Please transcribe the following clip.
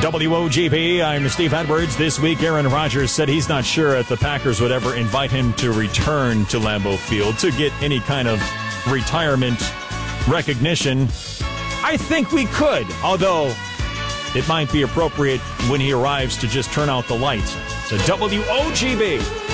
WOGP, I'm Steve Edwards. This week, Aaron Rodgers said he's not sure if the Packers would ever invite him to return to Lambeau Field to get any kind of retirement recognition. I think we could, although it might be appropriate when he arrives to just turn out the lights. So WOGB.